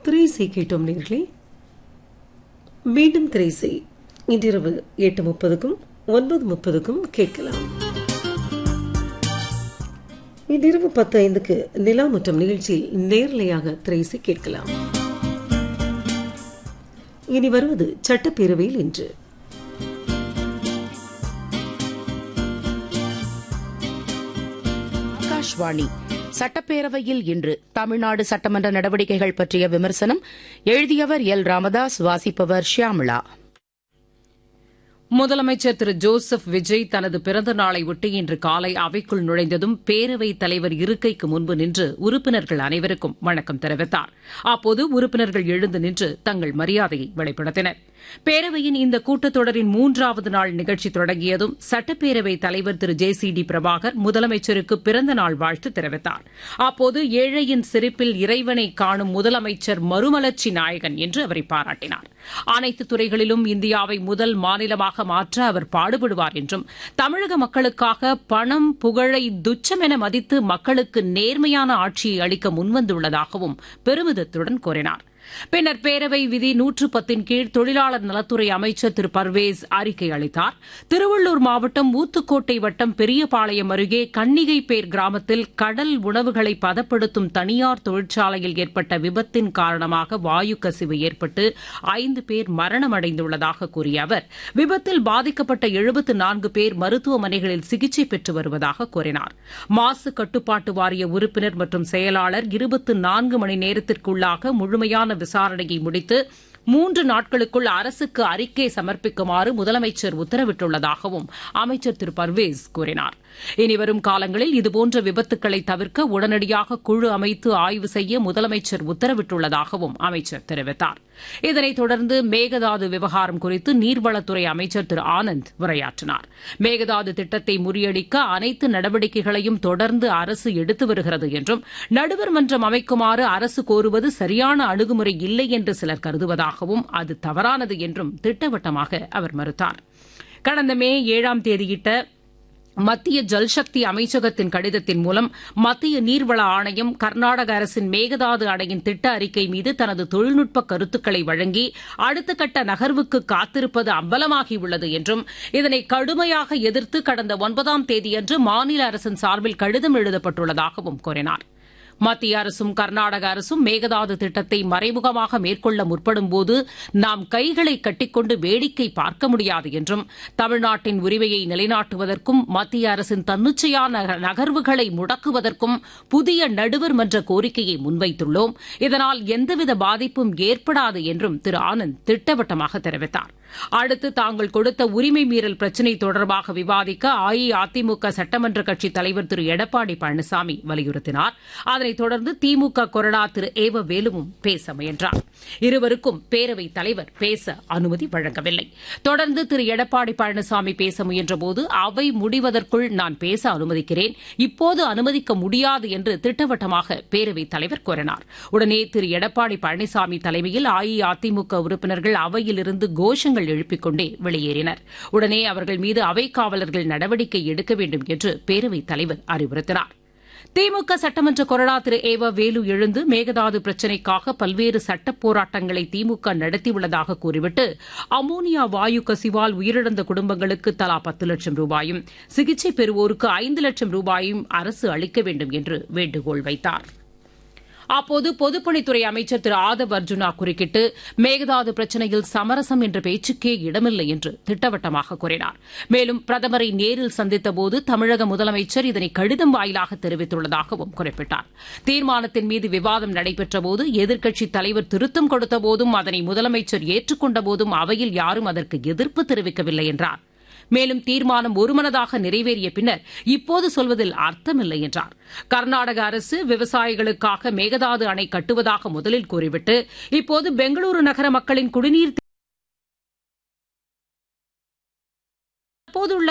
திரைசை கேட்டோம் நேர்களே. மீண்டும் திரைசை இன்றிரவு 8:30க்கும் 9:30க்கும் கேட்கலாம். இன்றிரவு 10:05க்கு நிலா மற்றும் நிகழ்ச்சியில் நேரலையாக திரைசை கேட்கலாம். இனி வருவது சட்டப்பேரவையில் இன்று. ஆகாஷ்வாணி சட்டப்பேரவையில் இன்று தமிழ்நாடு சட்டமன்ற நடவடிக்கைகள் பற்றிய விமர்சனம். எழுதியவர் எல். ராமதாஸ். வாசிப்பவர் ஷியாமளா. முதலமைச்சர் திரு ஜோசப் விஜய் தனது பிறந்த நாளையொட்டி இன்று காலை அவைக்குள் நுழைந்ததும் பேரவைத் தலைவர் இருக்கைக்கு முன்பு நின்று உறுப்பினர்கள் அனைவருக்கும் வணக்கம் தெரிவித்தார். அப்போது உறுப்பினர்கள் எழுந்து நின்று தங்கள் மரியாதையை வெளிப்படுத்தினர். பேரவையின் இந்த கூட்டத்தொடரின் 3வது நாள் நிகழ்ச்சி தொடங்கியதும் சட்டப்பேரவைத் தலைவர் திரு JCD பிரபாகர் முதலமைச்சருக்கு பிறந்த நாள் வாழ்த்து தெரிவித்தார். அப்போது ஏழையின் சிரிப்பில் இறைவனை காணும் முதலமைச்சர் மறுமலர்ச்சி நாயகன் என்று அவரை பாராட்டினார். அனைத்து துறைகளிலும் இந்தியாவை முதல் மாநிலமாக மாற்ற அவர் பாடுபடுவார் என்றும், தமிழக மக்களுக்காக பணம் புகழை துச்சம் என மதித்து மக்களுக்கு நேர்மையான ஆட்சியை அளிக்க முன்வந்துள்ளதாகவும் பெருமிதத்துடன் கூறினார். பின்னர் பேரவை விதி 110 கீழ் தொழிலாளர் நலத்துறை அமைச்சர் திரு பர்வேஸ் அறிக்கை அளித்தார். திருவள்ளூர் மாவட்டம் ஊத்துக்கோட்டை வட்டம் பெரியபாளையம் அருகே கன்னிகைப்பேர் கிராமத்தில் கடல் உணவுகளை பதப்படுத்தும் தனியார் தொழிற்சாலையில் ஏற்பட்ட விபத்தின் காரணமாக வாயு கசிவு ஏற்பட்டு 5 பேர் மரணமடைந்துள்ளதாக கூறிய அவர், விபத்தில் பாதிக்கப்பட்ட 74 பேர் மருத்துவமனைகளில் சிகிச்சை பெற்று வருவதாக கூறினார். மாசு கட்டுப்பாட்டு வாரிய உறுப்பினர் மற்றும் செயலாளர் 24 மணி நேரத்திற்குள்ளாக முழுமையான விசாரணையை முடித்து 3 நாட்களுக்குள் அரசுக்கு அறிக்கை சமர்ப்பிக்குமாறு முதலமைச்சர் உத்தரவிட்டுள்ளதாகவும் அமைச்சர் திரு பர்வேஸ் கூறினார். இனிவரும் காலங்களில் இதுபோன்ற விபத்துக்களை தவிர்க்க உடனடியாக குழு அமைத்து ஆய்வு செய்ய முதலமைச்சர் உத்தரவிட்டுள்ளதாகவும் அமைச்சர் தெரிவித்தார். இதனைத் தொடர்ந்து மேகதாது விவகாரம் குறித்து நீர்வளத்துறை அமைச்சர் திரு ஆனந்த் உரையாற்றினார். மேகதாது திட்டத்தை முறியடிக்க அனைத்து நடவடிக்கைகளையும் தொடர்ந்து அரசு எடுத்து வருகிறது என்றும், நடுவர் மன்றம் அமைக்குமாறு அரசு கோருவது சரியான அணுகுமுறை இல்லை என்று சிலர் கருதுவதாக அது தவறானது என்றும் திட்டவட்டமாக அவர் மறுத்தார். கடந்த மே 7ஆம் தேதியிட்ட மத்திய ஜல்சக்தி அமைச்சகத்தின் கடிதத்தின் மூலம் மத்திய நீர்வள ஆணையம் கர்நாடக அரசின் மேகதாது அணையின் திட்ட அறிக்கை மீது தனது தொழில்நுட்ப கருத்துக்களை வழங்கி அடுத்த கட்ட நகர்வுக்கு காத்திருப்பது அம்பலமாகியுள்ளது என்றும், இதனை கடுமையாக எதிர்த்து கடந்த 9ஆம் தேதியன்று மாநில அரசின் சார்பில் கடிதம் எழுதப்பட்டுள்ளதாகவும் கூறினார். மத்திய அரசும் கர்நாடக அரசும் மேகதாது திட்டத்தை மறைமுகமாக மேற்கொள்ள முற்படும்போது நாம் கைகளை கட்டிக்கொண்டு வேடிக்கை பார்க்க முடியாது என்றும், தமிழ்நாட்டின் உரிமையை நிலைநாட்டுவதற்கும் மத்திய அரசின் தன்னிச்சையான நகர்வுகளை முடக்குவதற்கும் புதிய நடுவர் மன்ற கோரிக்கையை முன்வைத்துள்ளோம். இதனால் எந்தவித பாதிப்பும் ஏற்படாது என்றும் திரு ஆனந்த் திட்டவட்டமாக தெரிவித்தார். அடுத்து தாங்கள் கொடுத்த உரிமை மீறல் பிரச்சினை தொடர்பாக விவாதிக்க அஇஅதிமுக சட்டமன்ற கட்சித் தலைவர் திரு எடப்பாடி பழனிசாமி வலியுறுத்தினார். அதனைத் தொடர்ந்து திமுக கொறடா திரு ஏவ வேலுவும் பேச முயன்றார். இருவருக்கும் பேரவைத் தலைவர் பேச அனுமதி வழங்கவில்லை. தொடர்ந்து திரு எடப்பாடி பழனிசாமி பேச முயன்றபோது அவை முடிவதற்குள் நான் பேச அனுமதிக்கிறேன், இப்போது அனுமதிக்க முடியாது என்று திட்டவட்டமாக பேரவைத் தலைவர் கூறினார். உடனே திரு எடப்பாடி பழனிசாமி தலைமையில் அஇஅதிமுக உறுப்பினர்கள் அவையிலிருந்து கோஷங்கள் எழுப்பிக் கொண்டே வெளியேறினர். உடனே அவர்கள் மீது அவைக்காவலர்கள் நடவடிக்கை எடுக்க வேண்டும் என்று பேரவைத் தலைவர் அறிவுறுத்தினார். திமுக சட்டமன்ற கொறடா திரு ஏவ வேலு எழுந்து மேகதாது பிரச்சினைக்காக பல்வேறு சட்டப் போராட்டங்களை திமுக நடத்தியுள்ளதாக கூறிவிட்டு, அமோனியா வாயு கசிவால் உயிரிழந்த குடும்பங்களுக்கு தலா 10 லட்சம் ரூபாயும், சிகிச்சை பெறுவோருக்கு 5 லட்சம் ரூபாயும் அரசு அளிக்க வேண்டும் என்று வேண்டுகோள் வைத்தார். அப்போது பொதுப்பணித்துறை அமைச்சர் திரு ஆதவ் அர்ஜுனா குறுக்கிட்டு, மேகதாது பிரச்சினையில் சமரசம் என்ற பேச்சுக்கே இடமில்லை என்று திட்டவட்டமாக கூறினார். மேலும் பிரதமரை நேரில் சந்தித்தபோது தமிழக முதலமைச்சர் இதனை கடிதம் வாயிலாக தெரிவித்துள்ளதாகவும் குறிப்பிட்டார். தீர்மானத்தின் மீது விவாதம் நடைபெற்றபோது எதிர்க்கட்சித் தலைவர் திருத்தம் கொடுத்தபோதும் அதனை முதலமைச்சர் ஏற்றுக்கொண்டபோதும் அவையில் யாரும் அதற்கு எதிர்ப்பு தெரிவிக்கவில்லை என்றார். மேலும் தீர்மானம் ஒருமனதாக நிறைவேறிய பின்னர் இப்போது சொல்வதில் அர்த்தமில்லை என்றார். கர்நாடக அரசு விவசாயிகளுக்காக மேகதாது அணை கட்டுவதாக முதலில் கூறிவிட்டு, இப்போது பெங்களூரு நகர மக்களின் குடிநீர்